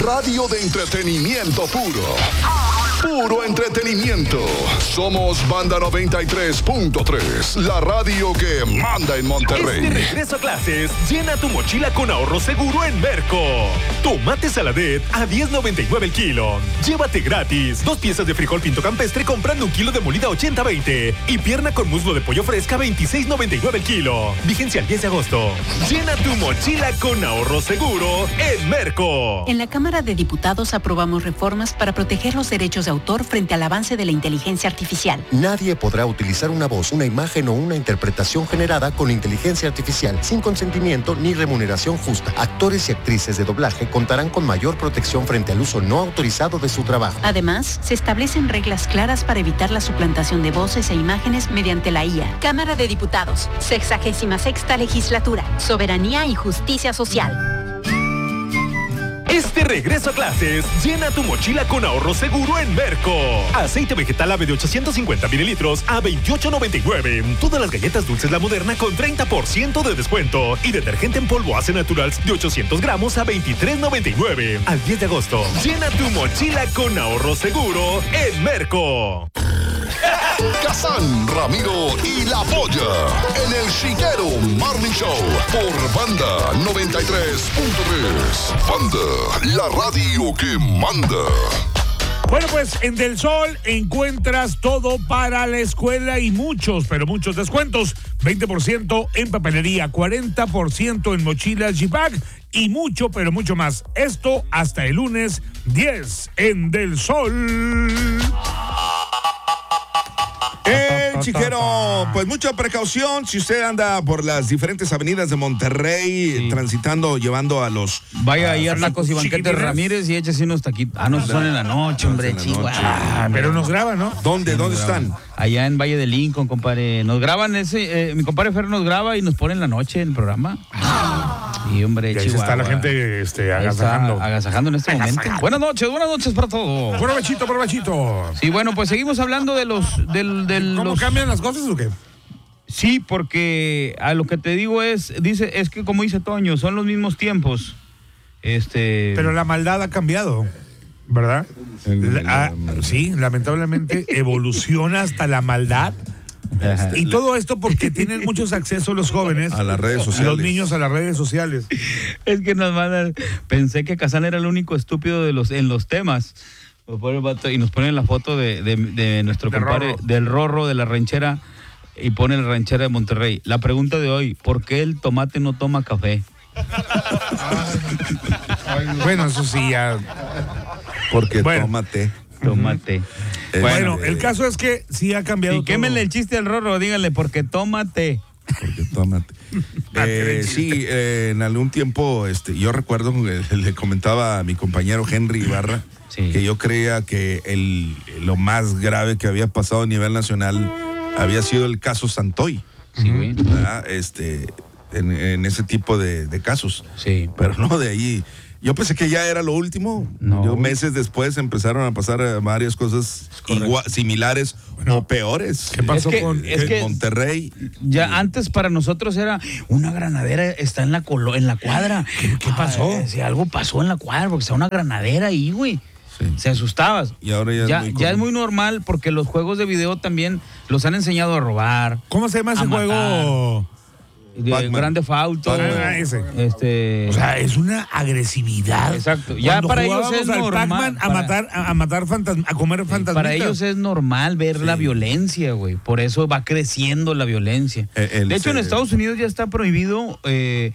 Radio de entretenimiento puro. Puro entretenimiento. Somos Banda 93.3, la radio que manda en Monterrey. Este regreso a clases, llena tu mochila con ahorro seguro en Merco. Tomate Saladet a $10.99 el kilo. Llévate gratis 2 piezas de frijol pinto campestre comprando 1 kilo de molida 80-20 y pierna con muslo de pollo fresca 26.99 el kilo. Vigencia el 10 de agosto. Llena tu mochila con ahorro seguro en Merco. En la Cámara de Diputados aprobamos reformas para proteger los derechos de autor frente al avance de la inteligencia artificial. Nadie podrá utilizar una voz, una imagen o una interpretación generada con inteligencia artificial sin consentimiento ni remuneración justa. Actores y actrices de doblaje contarán con mayor protección frente al uso no autorizado de su trabajo. Además, se establecen reglas claras para evitar la suplantación de voces e imágenes mediante la IA. Cámara de Diputados, 66ª Legislatura, Soberanía y Justicia Social. Este regreso a clases, llena tu mochila con ahorro seguro en Merco. Aceite vegetal ave de 850 mililitros a $28.99. Todas las galletas dulces La Moderna con 30% de descuento. Y detergente en polvo Ace Naturals de 800 gramos a $23.99. Al 10 de agosto, llena tu mochila con ahorro seguro en Merco. Kazán, Ramiro y La Polla en el Chiquero Morning Show por Banda 93.3. Banda, la radio que manda. Bueno, pues en Del Sol encuentras todo para la escuela y muchos, pero muchos descuentos. 20% en papelería, 40% en mochilas G-Bag y mucho, pero mucho más. Esto hasta el lunes 10 en Del Sol. Chiquero, pues mucha precaución si usted anda por las diferentes avenidas de Monterrey, sí, transitando, llevando a los... Vaya ahí a Tacos y Banquetes Ramírez y échese unos taquitos. Ah, no, son en la noche, hombre, chihuahua. Pero nos graban, ¿no? ¿Dónde están? Allá en Valle de Lincoln, compadre. Nos graban mi compadre Fer nos graba y nos pone en la noche en el programa. Sí, hombre, y ahí está la gente agasajando. Agasajando en este momento. Buenas noches para todos. Provechito. Sí, bueno, pues seguimos hablando de los... ¿Cómo cambian las cosas o qué? Sí, porque a lo que te digo es que como dice Toño, son los mismos tiempos. Pero la maldad ha cambiado, ¿verdad? Sí, lamentablemente evoluciona hasta la maldad. Y todo esto porque tienen muchos accesos los jóvenes a las redes sociales. Los niños a las redes sociales. Es que pensé que Kazán era el único estúpido en los temas. Y nos ponen la foto de nuestro compadre, del Rorro de la ranchera, y pone la ranchera de Monterrey. La pregunta de hoy, ¿por qué el tomate no toma café? Bueno, eso sí ya... Porque tómate. Bueno, el caso es que sí ha cambiado. Y quémenle el chiste al Rorro, díganle, porque tómate. Porque tómate. Sí, en algún tiempo, yo recuerdo que le comentaba a mi compañero Henry Ibarra, sí, que yo creía que lo más grave que había pasado a nivel nacional había sido el caso Santoy. Sí, en ese tipo de casos. Sí. Pero no, de ahí... Yo pensé que ya era lo último. No. Meses después empezaron a pasar varias cosas similares o peores. ¿Qué pasó con Monterrey? Ya antes para nosotros era una granadera, está en la cuadra. ¿Qué pasó? Si algo pasó en la cuadra, porque está una granadera ahí, güey. Sí. Se asustabas. Y ahora ya es muy normal porque los juegos de video también los han enseñado a robar. ¿Cómo se llama ese juego? Grande Fauto. Ese. O sea, es una agresividad. Exacto. Ya para ellos es normal. A matar fantasmas, a comer fantasmas. Para ellos es normal ver la violencia, güey. Por eso va creciendo la violencia. De hecho, en Estados Unidos ya está prohibido